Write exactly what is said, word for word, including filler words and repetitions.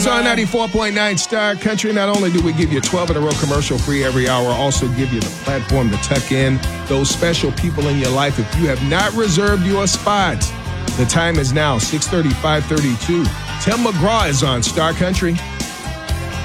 It's on ninety-four point nine Star Country. Not only do we give you twelve in a row commercial free every hour, also give you the platform to tuck in those special people in your life. If you have not reserved your spot, the time is now six thirty, five thirty-two. Tim McGraw is on Star Country.